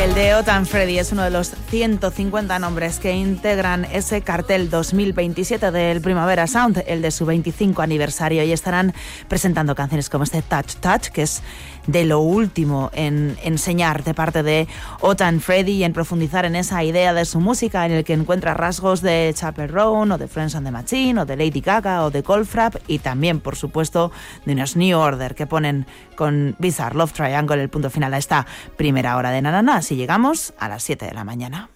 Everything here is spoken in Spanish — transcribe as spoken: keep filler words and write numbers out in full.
El de Otan Freddy es uno de los ciento cincuenta nombres que integran ese cartel dos mil veintisiete del Primavera Sound, el de su veinticinco aniversario, y estarán presentando canciones como este Touch Touch, que es de lo último en enseñar de parte de Otan Freddy y en profundizar en esa idea de su música en el que encuentra rasgos de Chappell Roan o de Friends on the Machine o de Lady Gaga o de Goldfrapp, y también, por supuesto, de unos New Order que ponen con Bizarre Love Triangle el punto final a esta primera hora de Nanana. Así llegamos a las siete de la mañana.